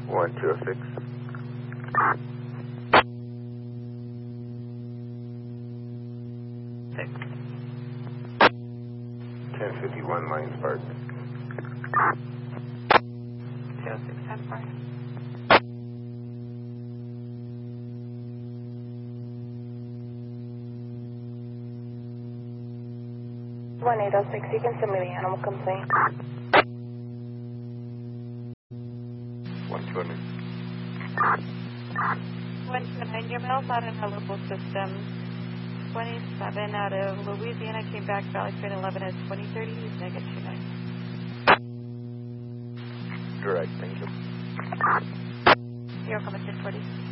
1206. Six. 1051 Lions Park. 206-10-4. 1806, you can send me the animal complaint. 120. 129, your mail's out in our local system. 27 out of Louisiana came back, Valley Train 11 at 2030, he's negative 29. Direct, thank you. You're coming to 40.